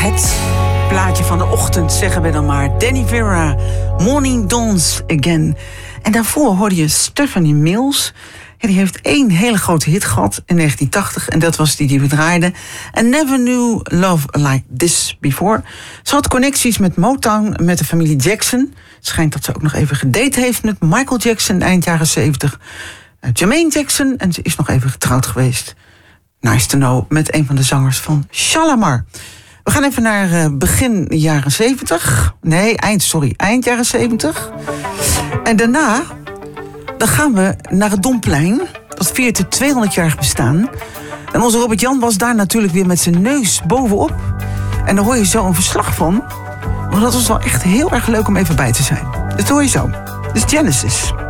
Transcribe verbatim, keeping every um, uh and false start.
Het plaatje van de ochtend, zeggen we dan maar. Danny Vera, Morning Dawns Again. En daarvoor hoorde je Stephanie Mills. Ja, die heeft één hele grote hit gehad in negentien tachtig. En dat was die die we draaiden. And Never Knew Love Like This Before. Ze had connecties met Motown, met de familie Jackson. Het schijnt dat ze ook nog even gedate heeft met Michael Jackson eind jaren zeventig. Uh, Jermaine Jackson. En ze is nog even getrouwd geweest. Nice to know, met een van de zangers van Shalamar. We gaan even naar uh, begin jaren zeventig. Nee, eind, sorry, eind jaren zeventig. En daarna, dan gaan we naar het Domplein. Dat viert het tweehonderdjarig bestaan. En onze Robert Jan was daar natuurlijk weer met zijn neus bovenop. En daar hoor je zo een verslag van. Want dat was wel echt heel erg leuk om even bij te zijn. Dat hoor je zo. Dus Genesis.